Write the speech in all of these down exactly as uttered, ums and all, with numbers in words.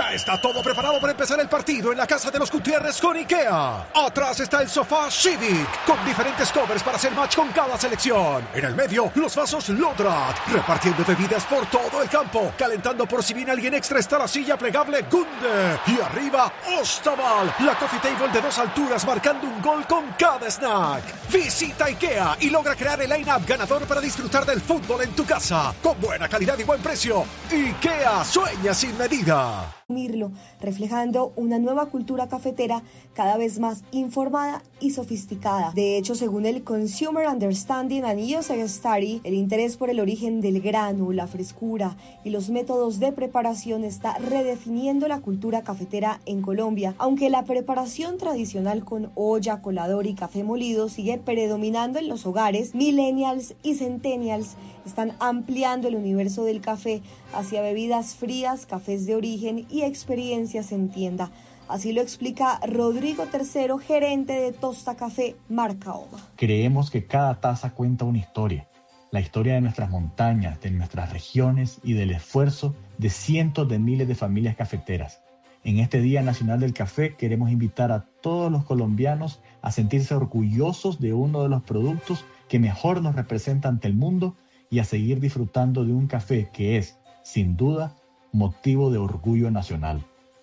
Ya está todo preparado para empezar el partido en la casa de los Gutiérrez con IKEA. Atrás está el sofá Civic, con diferentes covers para hacer match con cada selección. En el medio, los vasos Lodrat, repartiendo bebidas por todo el campo. Calentando por si viene alguien extra está la silla plegable Gunde. Y arriba, Ostaval, la coffee table de dos alturas marcando un gol con cada snack. Visita IKEA y logra crear el line-up ganador para disfrutar del fútbol en tu casa. Con buena calidad y buen precio. IKEA, sueña sin medida. Mirlo, reflejando una nueva cultura cafetera cada vez más informada y sofisticada. De hecho, según el Consumer Understanding and User Study, el interés por el origen del grano, la frescura y los métodos de preparación está redefiniendo la cultura cafetera en Colombia, aunque la preparación tradicional con olla, colador y café molido sigue predominando en los hogares. Millennials y Centennials están ampliando el universo del café hacia bebidas frías, cafés de origen y experiencias en tienda. Así lo explica Rodrigo Tercero, gerente de Tosta Café, marca Oma. Creemos que cada taza cuenta una historia. La historia de nuestras montañas, de nuestras regiones y del esfuerzo de cientos de miles de familias cafeteras. En este Día Nacional del Café queremos invitar a todos los colombianos a sentirse orgullosos de uno de los productos que mejor nos representa ante el mundo y a seguir disfrutando de un café que es, sin duda, motivo de orgullo nacional.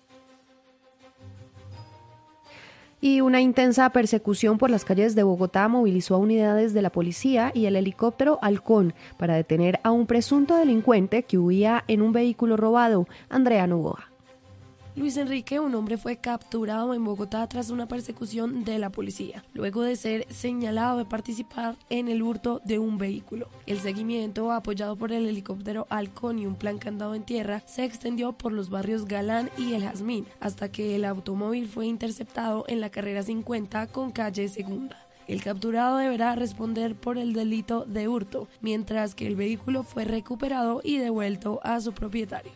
Y una intensa persecución por las calles de Bogotá movilizó a unidades de la policía y el helicóptero Halcón para detener a un presunto delincuente que huía en un vehículo robado. Andrea Novoa. Luis Enrique, un hombre, fue capturado en Bogotá tras una persecución de la policía, luego de ser señalado de participar en el hurto de un vehículo. El seguimiento, apoyado por el helicóptero Halcón y un plan candado en tierra, se extendió por los barrios Galán y El Jazmín, hasta que el automóvil fue interceptado en la carrera cincuenta con calle Segunda. El capturado deberá responder por el delito de hurto, mientras que el vehículo fue recuperado y devuelto a su propietario.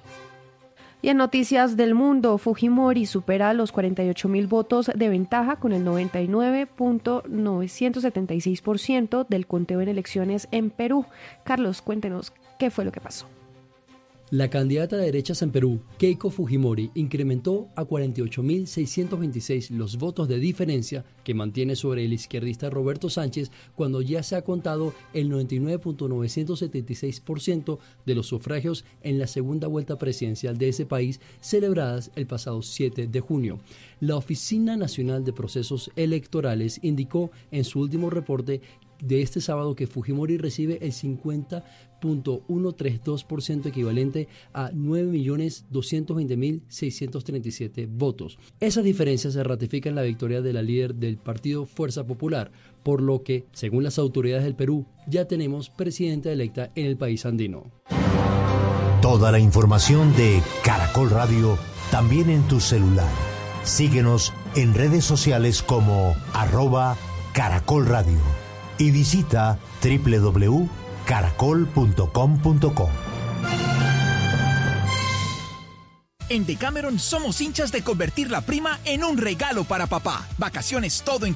Y en noticias del mundo, Fujimori supera los cuarenta y ocho mil votos de ventaja con el noventa y nueve punto novecientos setenta y seis por ciento del conteo en elecciones en Perú. Carlos, cuéntenos qué fue lo que pasó. La candidata de derechas en Perú, Keiko Fujimori, incrementó a cuarenta y ocho mil seiscientos veintiséis los votos de diferencia que mantiene sobre el izquierdista Roberto Sánchez cuando ya se ha contado el noventa y nueve punto novecientos setenta y seis por ciento de los sufragios en la segunda vuelta presidencial de ese país celebradas el pasado siete de junio. La Oficina Nacional de Procesos Electorales indicó en su último reporte de este sábado que Fujimori recibe el cincuenta punto ciento treinta y dos por ciento, equivalente a nueve millones doscientos veinte mil seiscientos treinta y siete votos. Esas diferencias se ratifican en la victoria de la líder del partido Fuerza Popular, por lo que, según las autoridades del Perú, ya tenemos presidenta electa en el país andino. Toda la información de Caracol Radio también en tu celular. Síguenos en redes sociales como arroba Caracol Radio y visita doble u doble u doble u punto caracol punto com punto co. En Decameron somos hinchas de convertir la prima en un regalo para papá. Vacaciones todo en